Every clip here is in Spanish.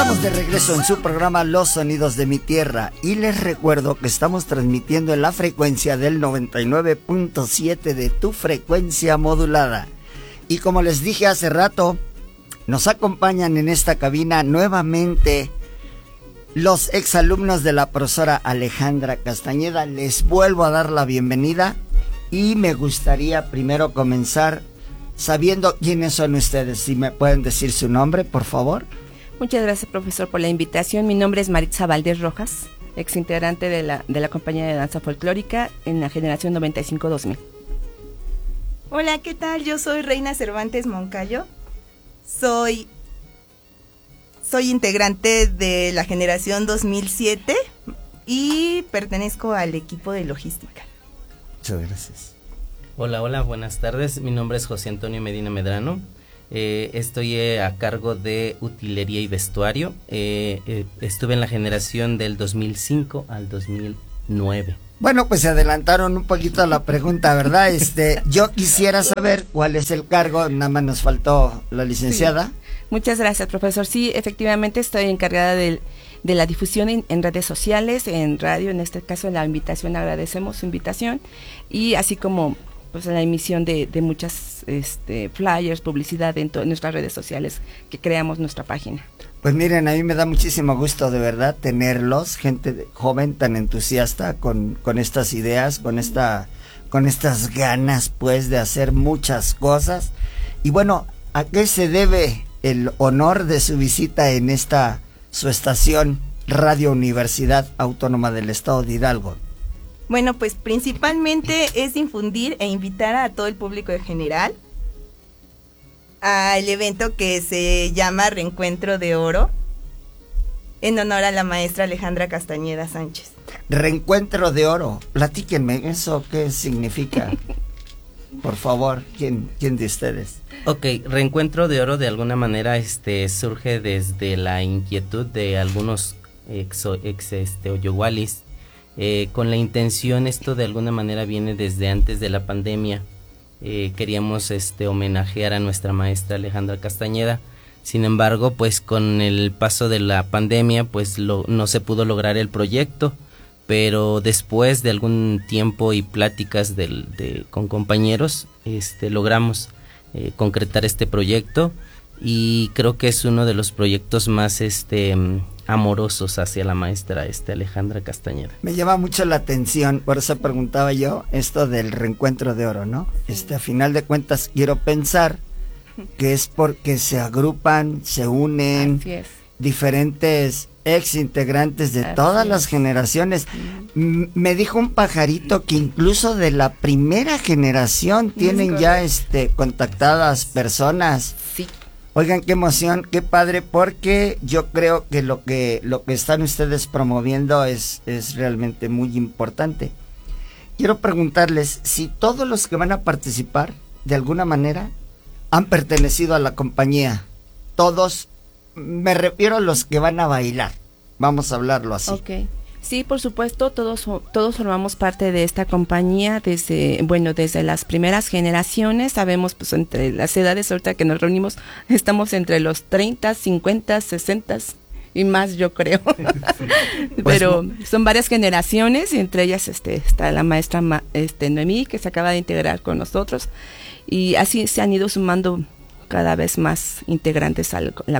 Estamos de regreso en su programa Los Sonidos de mi Tierra y les recuerdo que estamos transmitiendo en la frecuencia del 99.7 de tu frecuencia modulada. Y como les dije hace rato, nos acompañan en esta cabina nuevamente los exalumnos de la profesora Alejandra Castañeda. Les vuelvo a dar la bienvenida y me gustaría primero comenzar sabiendo quiénes son ustedes. Si me pueden decir su nombre, por favor. Muchas gracias, profesor, por la invitación. Mi nombre es Maritza Valdés Rojas, exintegrante de la compañía de danza folclórica en la generación 95-2000. Hola, ¿qué tal? Yo soy Reina Cervantes Moncayo. Soy integrante de la generación 2007 y pertenezco al equipo de logística. Muchas gracias. Hola, buenas tardes. Mi nombre es José Antonio Medina Medrano. Estoy a cargo de utilería y vestuario. Estuve en la generación del 2005 al 2009. Bueno, pues se adelantaron un poquito a la pregunta, ¿verdad? Yo quisiera saber cuál es el cargo, nada más nos faltó la licenciada. Sí. Muchas gracias, profesor. Sí, efectivamente estoy encargada de la difusión en redes sociales, en radio, en este caso la invitación, agradecemos su invitación, y así como pues la emisión de muchas flyers, publicidad en nuestras redes sociales que creamos nuestra página. Pues miren, a mí me da muchísimo gusto de verdad tenerlos, gente joven tan entusiasta con estas ideas, con estas ganas pues de hacer muchas cosas. Y bueno, ¿a qué se debe el honor de su visita en su estación Radio Universidad Autónoma del Estado de Hidalgo? Bueno, pues principalmente es difundir e invitar a todo el público en general al evento que se llama Reencuentro de Oro, en honor a la maestra Alejandra Castañeda Sánchez. Reencuentro de Oro, platíquenme, ¿eso qué significa? Por favor, ¿quién de ustedes? Ok, Reencuentro de Oro de alguna manera surge desde la inquietud de algunos ex oyogualis. Con la intención, esto de alguna manera viene desde antes de la pandemia. Queríamos homenajear a nuestra maestra Alejandra Castañeda. Sin embargo, pues con el paso de la pandemia pues no se pudo lograr el proyecto, pero después de algún tiempo y pláticas con compañeros logramos concretar este proyecto, y creo que es uno de los proyectos más amorosos hacia la maestra Alejandra Castañeda. Me llama mucho la atención, por eso preguntaba yo esto del Reencuentro de Oro, ¿no? A final de cuentas quiero pensar que es porque se agrupan, se unen diferentes ex integrantes de todas las generaciones. Me dijo un pajarito que incluso de la primera generación tienen ya contactadas personas. Sí. Oigan, qué emoción, qué padre, porque yo creo que lo que están ustedes promoviendo es realmente muy importante. Quiero preguntarles si todos los que van a participar, de alguna manera, han pertenecido a la compañía. Todos, me refiero a los que van a bailar. Vamos a hablarlo así. Okay. Sí, por supuesto, todos formamos parte de esta compañía desde las primeras generaciones. Sabemos, pues, entre las edades ahorita que nos reunimos, estamos entre los 30, 50, 60 y más, yo creo. Pero son varias generaciones, y entre ellas está la maestra Noemí, que se acaba de integrar con nosotros, y así se han ido sumando cada vez más integrantes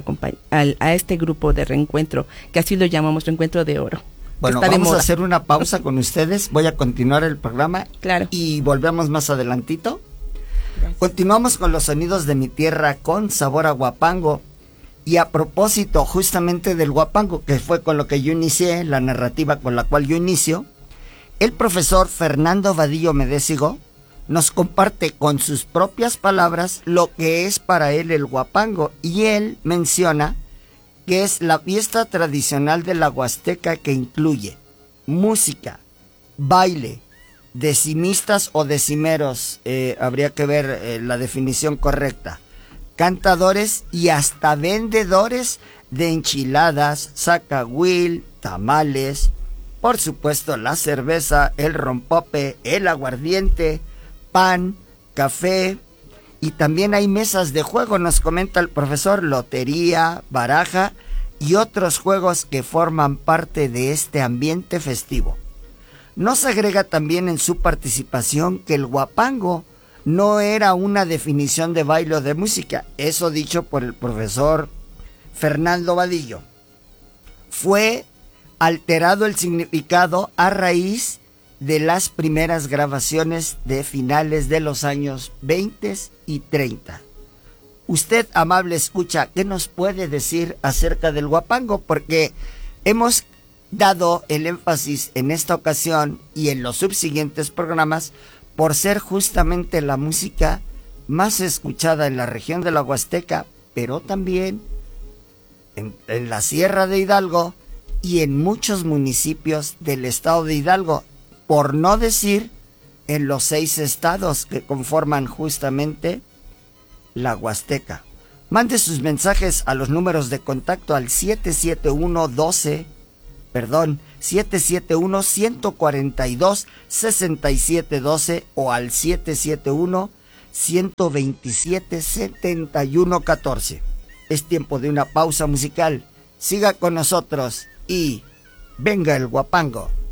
a este grupo de reencuentro, que así lo llamamos Reencuentro de Oro. Bueno, vamos a hacer una pausa con ustedes, voy a continuar el programa. Claro. Y volvemos más adelantito. Gracias. Continuamos con los sonidos de mi tierra con sabor a guapango. Y a propósito justamente del guapango, que fue con lo que yo inicié, la narrativa con la cual yo inicio, el profesor Fernando Vadillo Medésigo nos comparte con sus propias palabras lo que es para él el guapango, y él menciona que es la fiesta tradicional de la Huasteca que incluye música, baile, decimistas o decimeros, habría que ver la definición correcta, cantadores y hasta vendedores de enchiladas, zacahuil, tamales, por supuesto la cerveza, el rompope, el aguardiente, pan, café, y también hay mesas de juego, nos comenta el profesor, lotería, baraja y otros juegos que forman parte de este ambiente festivo. Nos agrega también en su participación que el huapango no era una definición de baile o de música, eso dicho por el profesor Fernando Vadillo. Fue alterado el significado a raíz de las primeras grabaciones de finales de los años 20 y 30. Usted, amable escucha, ¿qué nos puede decir acerca del huapango? Porque hemos dado el énfasis en esta ocasión y en los subsiguientes programas por ser justamente la música más escuchada en la región de la Huasteca, pero también en la Sierra de Hidalgo y en muchos municipios del estado de Hidalgo, por no decir en los 6 estados que conforman justamente la Huasteca. Mande sus mensajes a los números de contacto al 771-142-6712 o al 771-127-7114. Es tiempo de una pausa musical. Siga con nosotros y venga el huapango.